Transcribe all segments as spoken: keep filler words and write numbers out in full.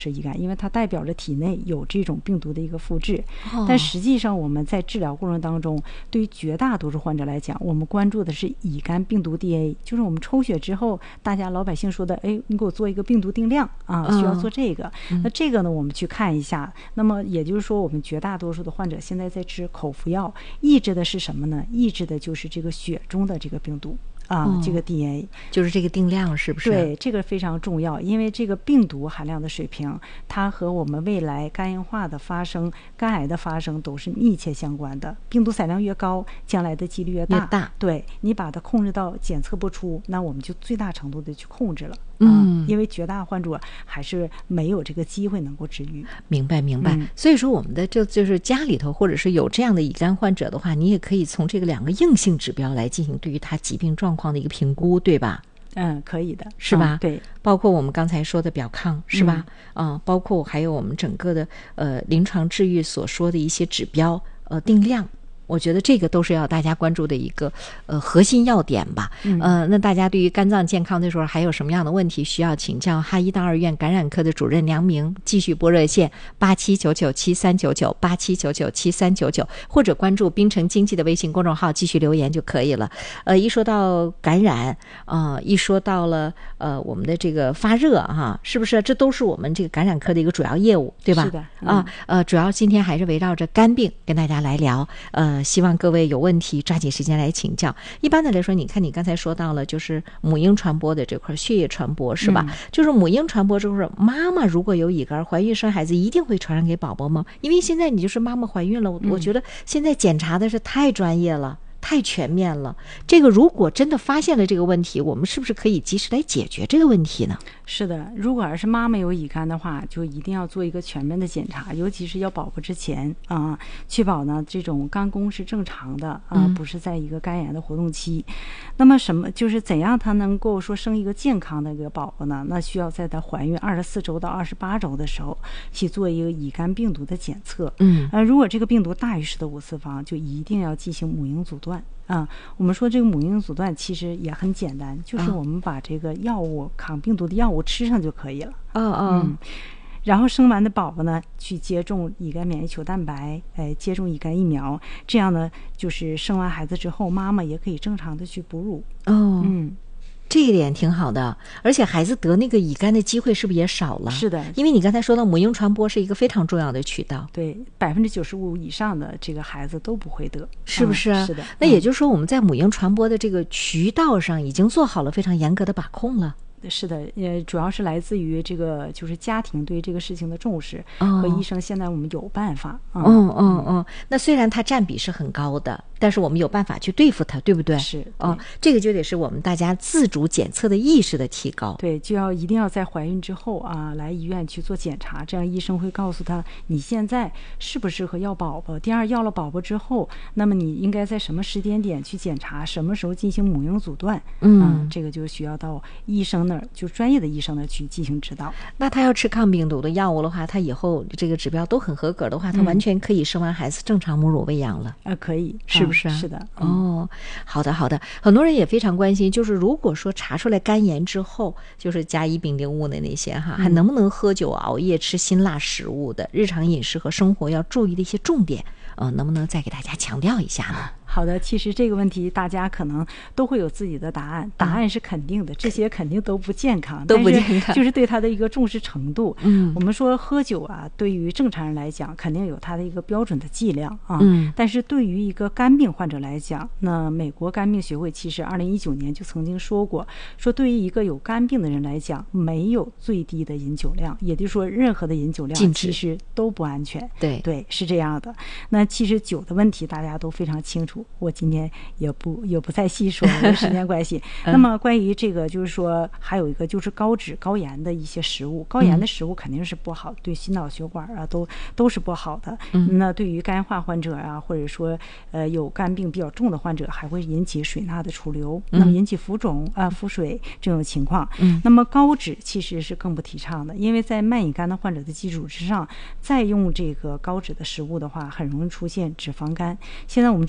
是乙肝，因为它代表着体内有这种病毒的一个复制。哦、但实际上我们在治疗过程当中，对于绝大多数患者来讲，我们关注的是乙肝病毒 D N A， 就是我们抽血之后，大家老百姓说的，哎，你给我做一个病毒定量啊，需要做这个。嗯、那这个呢，我们去看一下。那么也就是说，我们绝大多数的患者现在在吃口服药，抑制的是什么呢？抑制的就是这个血中的这个病毒。啊、哦，这个 D N A 就是这个定量，是不是？ 对，这个非常重要，因为这个病毒含量的水平，它和我们未来肝硬化的发生、肝癌的发生都是密切相关的。病毒载量越高，将来的几率越大。 越大， 对，你把它控制到检测不出，那我们就最大程度的去控制了。 嗯， 因为绝大患者还是没有这个机会能够治愈。 明白，明白。嗯、所以说，我们的就就是家里头，或者是有这样的乙肝患者的话，你也可以从这个两个硬性指标来进行对于他疾病状况的一个评估，对吧？ 嗯，可以的， 是吧？ 嗯、对， 包括我们刚才说的表抗，是吧？嗯，嗯包括还有我们整个的呃临床治愈所说的一些指标，呃，定量。我觉得这个都是要大家关注的一个呃核心要点吧。嗯、呃，那大家对于肝脏健康的时候还有什么样的问题需要请教哈医大二院感染科的主任梁明，继续拨热线八七九九七三九九八七九九七三九九，或者关注滨城经济的微信公众号继续留言就可以了。呃，一说到感染，呃，一说到了呃我们的这个发热哈，是不是这都是我们这个感染科的一个主要业务，对吧？ 是的。嗯、 啊，呃，主要今天还是围绕着肝病跟大家来聊。呃。希望各位有问题抓紧时间来请教。一般的来说，你看你刚才说到了就是母婴传播的这块血液传播是吧？嗯、就是母婴传播就是妈妈如果有乙肝怀孕生孩子一定会传染给宝宝吗？因为现在你就是妈妈怀孕了，我、嗯、我觉得现在检查的是太专业了，太全面了。这个如果真的发现了这个问题，我们是不是可以及时来解决这个问题呢？ 是的，如果要是妈妈有乙肝的话，就一定要做一个全面的检查，尤其是要宝宝之前啊、呃，确保呢这种肝功是正常的啊、呃，不是在一个肝炎的活动期。嗯、那么什么就是怎样她能够说生一个健康的一个宝宝呢？那需要在她怀孕二十四周到二十八周的时候去做一个乙肝病毒的检测。嗯，呃，如果这个病毒大于十的五次方，就一定要进行母婴阻断。啊、嗯，我们说这个母婴阻断其实也很简单，就是我们把这个药物、抗病毒的药物吃上就可以了。 哦哦， 嗯，然后生完的宝宝呢，去接种乙肝免疫球蛋白，哎，接种乙肝疫苗，这样呢，就是生完孩子之后，妈妈也可以正常的去哺乳。 哦， 嗯。 这一点挺好的，而且孩子得那个乙肝的机会是不是也少了？ 是的， 因为你刚才说到母婴传播是一个非常重要的渠道， 对，百分之九十五以上的这个孩子都不会得， 是不是？ 嗯、是的。 那也就是说，我们在母婴传播的这个渠道上已经做好了非常严格的把控了。 是的，呃，主要是来自于这个就是家庭对这个事情的重视、哦、和医生现在我们有办法。 嗯嗯嗯嗯，那虽然它占比是很高的，但是我们有办法去对付它，对不对？ 是。 哦，这个就得是我们大家自主检测的意识的提高。 对，就要一定要在怀孕之后啊，来医院去做检查，这样医生会告诉他你现在适不适合要宝宝。第二，要了宝宝之后，那么你应该在什么时间点去检查，什么时候进行母婴阻断。 嗯、 啊，这个就需要到医生那儿，就专业的医生那儿去进行指导。 那他要吃抗病毒的药物的话，他以后这个指标都很合格的话，他完全可以生完孩子正常母乳喂养了。 呃，可以， 是不是？ 嗯、是的。 嗯、哦，好的好的。很多人也非常关心，就是如果说查出来肝炎之后，就是甲乙丙丁戊的那些哈，还能不能喝酒、熬夜、吃辛辣食物的日常饮食和生活要注意的一些重点，呃，能不能再给大家强调一下呢？ 好的，其实这个问题大家可能都会有自己的答案，答案是肯定的，嗯、这些肯定都不健康， 都不健康， 就是对它的一个重视程度。 嗯， 我们说喝酒啊，对于正常人来讲，肯定有它的一个标准的剂量啊。 嗯， 但是对于一个肝病患者来讲，那美国肝病学会其实二零一九年就曾经说过，说对于一个有肝病的人来讲，没有最低的饮酒量，也就是说，任何的饮酒量其实都不安全。 对对，是这样的。那其实酒的问题大家都非常清楚。我今天也不也不再细说了，因为时间关系。那么关于这个，就是说还有一个就是高脂高盐的一些食物，高盐的食物肯定是不好，对心脑血管啊都都是不好的。嗯、那对于肝化患者啊，或者说呃有肝病比较重的患者，还会引起水钠的储留，嗯、那么引起浮肿啊、呃、腹水这种情况。嗯，那么高脂其实是更不提倡的，因为在慢乙肝的患者的基础之上，再用这个高脂的食物的话，很容易出现脂肪肝。现在我们脂肪肝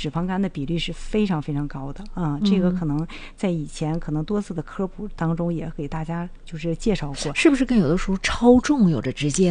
的比率是非常非常高的啊、嗯。这个可能在以前可能多次的科普当中也给大家就是介绍过， 是不是跟有的时候超重有着直接